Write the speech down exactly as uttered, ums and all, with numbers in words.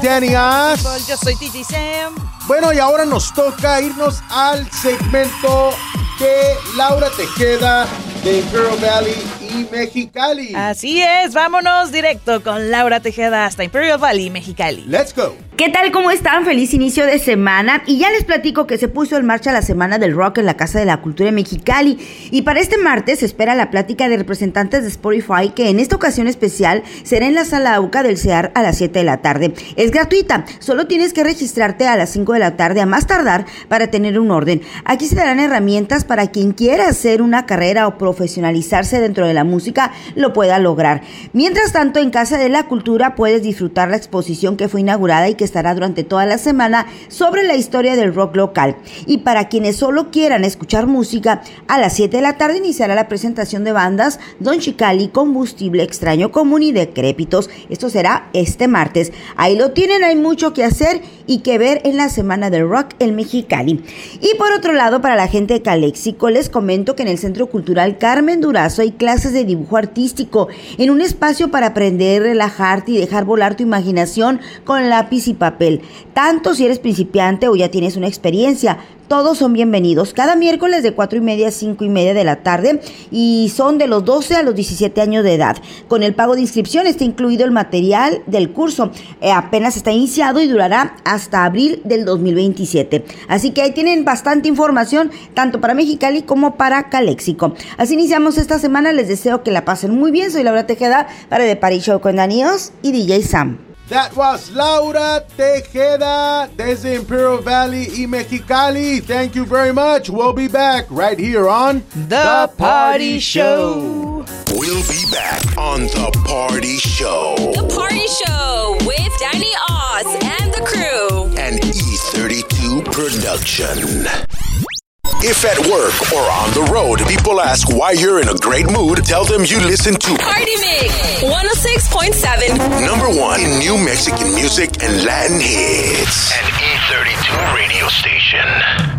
Danny Oz. Yo soy D J Sam. Bueno, y ahora nos toca irnos al segmento de Laura Tejeda de Imperial Valley y Mexicali. Así es, vámonos directo con Laura Tejeda hasta Imperial Valley y Mexicali. Let's go. ¿Qué tal? ¿Cómo están? Feliz inicio de semana. Y ya les platico que se puso en marcha la Semana del Rock en la Casa de la Cultura de Mexicali. Y para este martes se espera la plática de representantes de Spotify, que en esta ocasión especial será en la Sala AUCA del C E A R a las siete de la tarde. Es gratuita, solo tienes que registrarte a las cinco de la tarde a más tardar para tener un orden. Aquí se darán herramientas para quien quiera hacer una carrera o profesionalizarse dentro de la música lo pueda lograr. Mientras tanto, en Casa de la Cultura puedes disfrutar la exposición que fue inaugurada y que estará durante toda la semana sobre la historia del rock local. Y para quienes solo quieran escuchar música, a las siete de la tarde iniciará la presentación de bandas Don Chicali, Combustible, Extraño Común y Decrépitos. Esto será este martes. Ahí lo tienen, hay mucho que hacer y que ver en la Semana del Rock en Mexicali. Y por otro lado, para la gente de Calexico, les comento que en el Centro Cultural Carmen Durazo hay clases de dibujo artístico, en un espacio para aprender, relajarte y dejar volar tu imaginación con lápiz y papel. Tanto si eres principiante o ya tienes una experiencia, todos son bienvenidos. Cada miércoles de cuatro y media a cinco y media de la tarde y son de los doce a los diecisiete años de edad. Con el pago de inscripción está incluido el material del curso. Eh, apenas está iniciado y durará hasta abril del dos mil veintisiete. Así que ahí tienen bastante información, tanto para Mexicali como para Calexico. Así iniciamos esta semana. Les deseo que la pasen muy bien. Soy Laura Tejeda para The Party Show con Danny Oz y D J Sam. That was Laura Tejeda desde Imperial Valley y Mexicali. Thank you very much. We'll be back right here on The Party Show. We'll be back on The Party Show. The Party Show with Danny Oz and the crew. An E thirty-two production. If at work or on the road, people ask why you're in a great mood, tell them you listen to Party Mix one oh six point seven. Number one in new Mexican music and Latin hits. An E thirty-two radio station.